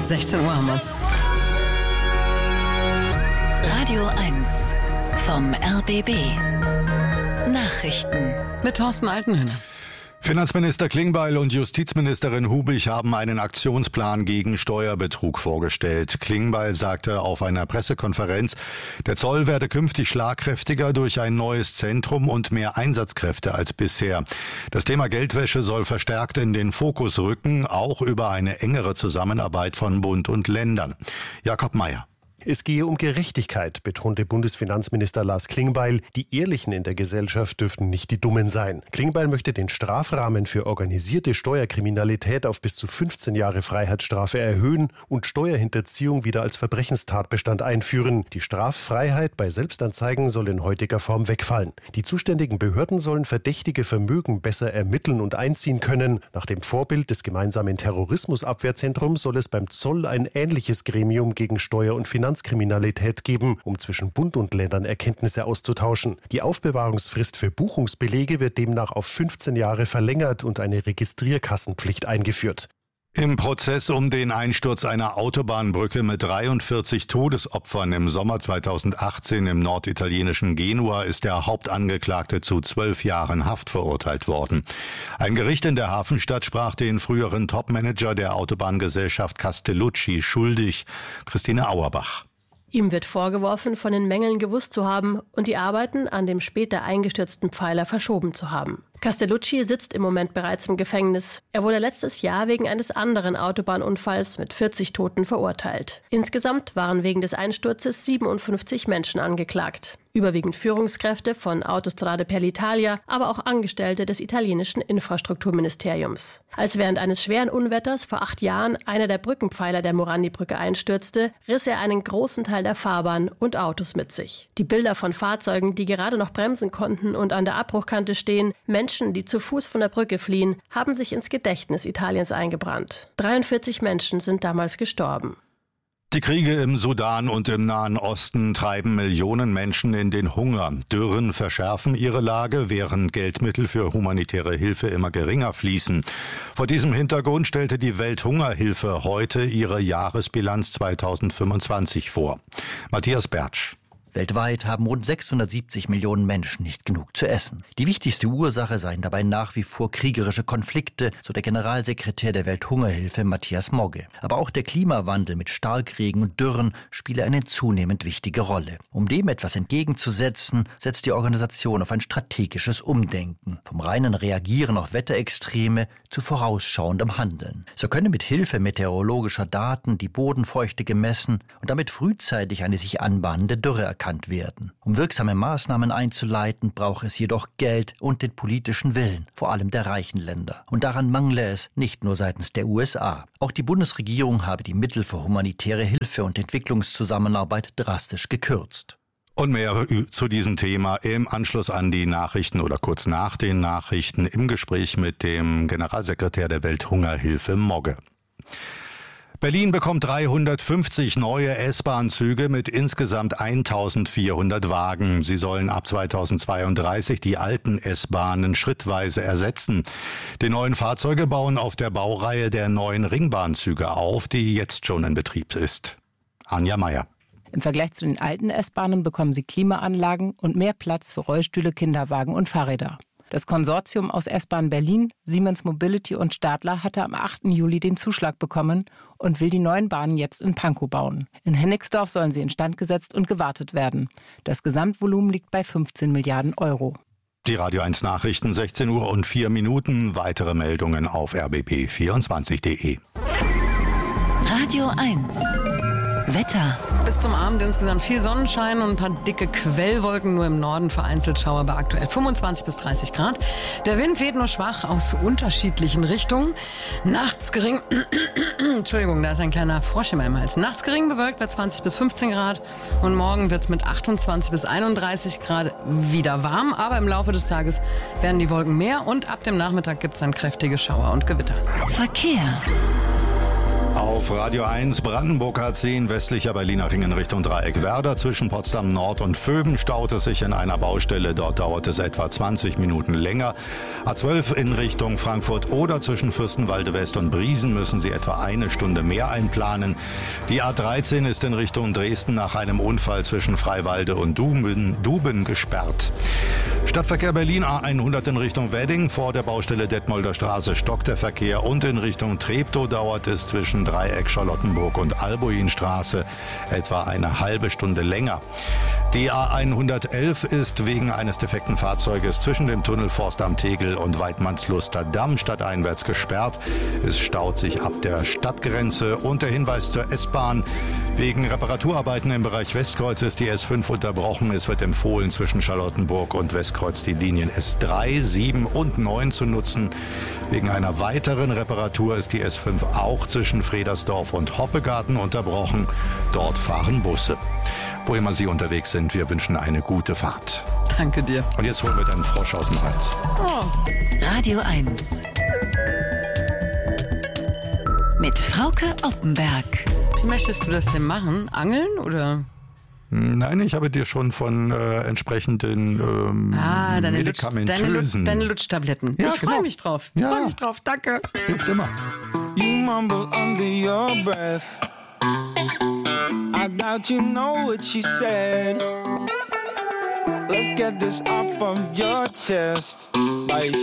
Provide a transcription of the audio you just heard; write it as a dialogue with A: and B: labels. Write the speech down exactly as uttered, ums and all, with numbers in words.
A: sechzehn Uhr haben wir's.
B: Radio eins vom R B B. Nachrichten
A: mit Thorsten Altenhöhner.
C: Finanzminister Klingbeil und Justizministerin Hubig haben einen Aktionsplan gegen Steuerbetrug vorgestellt. Klingbeil sagte auf einer Pressekonferenz, der Zoll werde künftig schlagkräftiger durch ein neues Zentrum und mehr Einsatzkräfte als bisher. Das Thema Geldwäsche soll verstärkt in den Fokus rücken, auch über eine engere Zusammenarbeit von Bund und Ländern. Jakob Mayer.
D: Es gehe um Gerechtigkeit, betonte Bundesfinanzminister Lars Klingbeil. Die Ehrlichen in der Gesellschaft dürften nicht die Dummen sein. Klingbeil möchte den Strafrahmen für organisierte Steuerkriminalität auf bis zu fünfzehn Jahre Freiheitsstrafe erhöhen und Steuerhinterziehung wieder als Verbrechenstatbestand einführen. Die Straffreiheit bei Selbstanzeigen soll in heutiger Form wegfallen. Die zuständigen Behörden sollen verdächtige Vermögen besser ermitteln und einziehen können. Nach dem Vorbild des gemeinsamen Terrorismusabwehrzentrums soll es beim Zoll ein ähnliches Gremium gegen Steuer- und Finanzkriminalität Finanzkriminalität geben, um zwischen Bund und Ländern Erkenntnisse auszutauschen. Die Aufbewahrungsfrist für Buchungsbelege wird demnach auf fünfzehn Jahre verlängert und eine Registrierkassenpflicht eingeführt.
C: Im Prozess um den Einsturz einer Autobahnbrücke mit dreiundvierzig Todesopfern im Sommer zweitausendachtzehn im norditalienischen Genua ist der Hauptangeklagte zu zwölf Jahren Haft verurteilt worden. Ein Gericht in der Hafenstadt sprach den früheren Topmanager der Autobahngesellschaft Castellucci schuldig. Christine Auerbach.
E: Ihm wird vorgeworfen, von den Mängeln gewusst zu haben und die Arbeiten an dem später eingestürzten Pfeiler verschoben zu haben. Castellucci sitzt im Moment bereits im Gefängnis. Er wurde letztes Jahr wegen eines anderen Autobahnunfalls mit vierzig Toten verurteilt. Insgesamt waren wegen des Einsturzes siebenundfünfzig Menschen angeklagt. Überwiegend Führungskräfte von Autostrade per l'Italia, aber auch Angestellte des italienischen Infrastrukturministeriums. Als während eines schweren Unwetters vor acht Jahren einer der Brückenpfeiler der Morandi-Brücke einstürzte, riss er einen großen Teil der Fahrbahn und Autos mit sich. Die Bilder von Fahrzeugen, die gerade noch bremsen konnten und an der Abbruchkante stehen, Menschen, die zu Fuß von der Brücke fliehen, haben sich ins Gedächtnis Italiens eingebrannt. dreiundvierzig Menschen sind damals gestorben.
C: Die Kriege im Sudan und im Nahen Osten treiben Millionen Menschen in den Hunger. Dürren verschärfen ihre Lage, während Geldmittel für humanitäre Hilfe immer geringer fließen. Vor diesem Hintergrund stellte die Welthungerhilfe heute ihre Jahresbilanz zweitausendfünfundzwanzig vor. Matthias Bertsch.
F: Weltweit haben rund sechshundertsiebzig Millionen Menschen nicht genug zu essen. Die wichtigste Ursache seien dabei nach wie vor kriegerische Konflikte, so der Generalsekretär der Welthungerhilfe Matthias Mogge. Aber auch der Klimawandel mit Starkregen und Dürren spiele eine zunehmend wichtige Rolle. Um dem etwas entgegenzusetzen, setzt die Organisation auf ein strategisches Umdenken. Vom reinen Reagieren auf Wetterextreme zu vorausschauendem Handeln. So könne mit Hilfe meteorologischer Daten die Bodenfeuchte gemessen und damit frühzeitig eine sich anbahnende Dürre erkannt werden. Um wirksame Maßnahmen einzuleiten, braucht es jedoch Geld und den politischen Willen, vor allem der reichen Länder. Und daran mangle es nicht nur seitens der U S A. Auch die Bundesregierung habe die Mittel für humanitäre Hilfe und Entwicklungszusammenarbeit drastisch gekürzt.
C: Und mehr zu diesem Thema im Anschluss an die Nachrichten oder kurz nach den Nachrichten im Gespräch mit dem Generalsekretär der Welthungerhilfe Mogge. Berlin bekommt dreihundertfünfzig neue S-Bahn-Züge mit insgesamt eintausendvierhundert Wagen. Sie sollen ab zweitausendzweiunddreißig die alten S-Bahnen schrittweise ersetzen. Die neuen Fahrzeuge bauen auf der Baureihe der neuen Ringbahnzüge auf, die jetzt schon in Betrieb ist. Anja Meier.
G: Im Vergleich zu den alten S-Bahnen bekommen sie Klimaanlagen und mehr Platz für Rollstühle, Kinderwagen und Fahrräder. Das Konsortium aus S-Bahn Berlin, Siemens Mobility und Stadler hatte am achten Juli den Zuschlag bekommen und will die neuen Bahnen jetzt in Pankow bauen. In Hennigsdorf sollen sie instand gesetzt und gewartet werden. Das Gesamtvolumen liegt bei fünfzehn Milliarden Euro.
C: Die Radio eins Nachrichten, sechzehn Uhr und vier Minuten. Weitere Meldungen auf r b b vierundzwanzig punkt de.
B: Radio eins Wetter.
A: Bis zum Abend insgesamt viel Sonnenschein und ein paar dicke Quellwolken, nur im Norden vereinzelt Schauer bei aktuell fünfundzwanzig bis dreißig Grad. Der Wind weht nur schwach aus unterschiedlichen Richtungen. Nachts gering, Entschuldigung, da ist ein kleiner Frosch in meinem Hals. Nachts gering bewölkt bei zwanzig bis fünfzehn Grad und morgen wird es mit achtundzwanzig bis einunddreißig Grad wieder warm. Aber im Laufe des Tages werden die Wolken mehr und ab dem Nachmittag gibt es dann kräftige Schauer und Gewitter.
B: Verkehr.
C: Auf auf Radio eins. Brandenburg A zehn, westlicher Berliner Ring in Richtung Dreieck Werder. Zwischen Potsdam Nord und Vöben staut es sich in einer Baustelle. Dort dauert es etwa zwanzig Minuten länger. A zwölf in Richtung Frankfurt oder zwischen Fürstenwalde West und Briesen müssen Sie etwa eine Stunde mehr einplanen. Die A dreizehn ist in Richtung Dresden nach einem Unfall zwischen Freiwalde und Duben, Duben gesperrt. Stadtverkehr Berlin A hundert in Richtung Wedding. Vor der Baustelle Detmolder Straße stockt der Verkehr und in Richtung Treptow dauert es zwischen Dreieck Charlottenburg und Albuinstraße etwa eine halbe Stunde länger. Die A hundertelf ist wegen eines defekten Fahrzeuges zwischen dem Tunnel Forst am Tegel und Weidmannsluster Damm stadteinwärts gesperrt. Es staut sich ab der Stadtgrenze. Und der Hinweis zur S-Bahn: Wegen Reparaturarbeiten im Bereich Westkreuz ist die S fünf unterbrochen. Es wird empfohlen, zwischen Charlottenburg und Westkreuz die Linien S drei, sieben und neun zu nutzen. Wegen einer weiteren Reparatur ist die S fünf auch zwischen Fredersdorf und Hoppegarten unterbrochen. Dort fahren Busse. Wo immer Sie unterwegs sind, wir wünschen eine gute Fahrt.
A: Danke dir.
C: Und jetzt holen wir den Frosch aus dem Hals.
A: Oh.
B: Radio eins. Mit Frauke Oppenberg.
A: Wie möchtest du das denn machen? Angeln oder?
C: Nein, ich habe dir schon von äh, entsprechenden ähm,
A: ah, deine
C: medikamentösen...
A: Lutsch, deine, Lutsch, deine Lutschtabletten.
C: Ja,
A: ich
C: genau.
A: freue mich drauf.
C: Ja.
A: Ich freue mich drauf. Danke.
C: Hilft immer.
H: You mumble under your breath. I doubt you know what she said. Let's get this off of your chest. Bye.